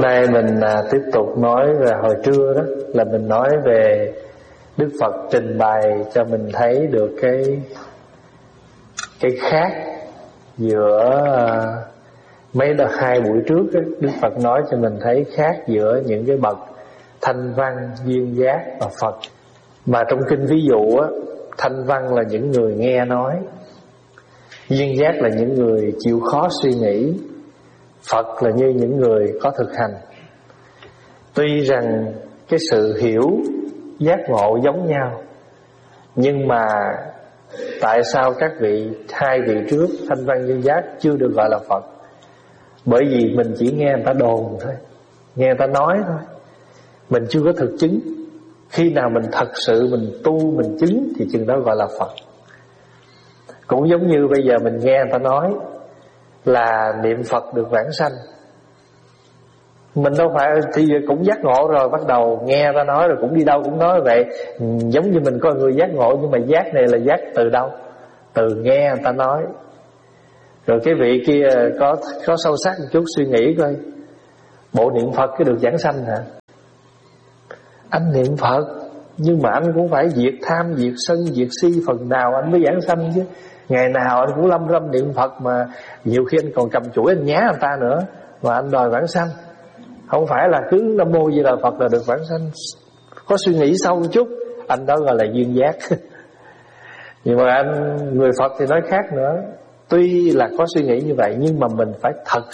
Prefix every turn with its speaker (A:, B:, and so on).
A: Hôm nay mình tiếp tục nói về hồi trưa đó, là mình nói về Đức Phật trình bày cho mình thấy được cái khác giữa hai buổi trước đó, Đức Phật nói cho mình thấy khác giữa những cái bậc thanh văn, duyên giác và Phật. Mà trong kinh ví dụ á, thanh văn là những người nghe nói, duyên giác là những người chịu khó suy nghĩ, Phật là như những người có thực hành. Tuy rằng cái sự hiểu, giác ngộ giống nhau, nhưng mà tại sao hai vị trước thanh văn duyên giác chưa được gọi là Phật? Bởi vì mình chỉ nghe người ta đồn thôi, nghe người ta nói thôi, mình chưa có thực chứng. Khi nào mình thật sự mình tu, mình chứng thì chừng đó gọi là Phật. Cũng giống như bây giờ mình nghe người ta nói là niệm Phật được vãng sanh, mình đâu phải thì cũng giác ngộ rồi, bắt đầu nghe người ta nói rồi cũng đi đâu cũng nói vậy. Giống như mình có người giác ngộ, nhưng mà giác này là giác từ đâu? Từ nghe người ta nói. Rồi cái vị kia có sâu sắc một chút suy nghĩ coi, bộ niệm Phật cái được vãng sanh hả? Anh niệm Phật, nhưng mà anh cũng phải diệt tham, diệt sân, diệt si, phần nào anh mới vãng sanh chứ. Ngày nào anh cũng lâm râm niệm Phật, mà nhiều khi anh còn cầm chuỗi anh nhá người ta nữa, mà anh đòi vãng sanh. Không phải là cứ Nam Mô Di Đà Phật là được vãng sanh. Có suy nghĩ sâu một chút, anh đó gọi là duyên giác. Nhưng mà người Phật thì nói khác nữa. Tuy là có suy nghĩ như vậy, nhưng mà mình phải thật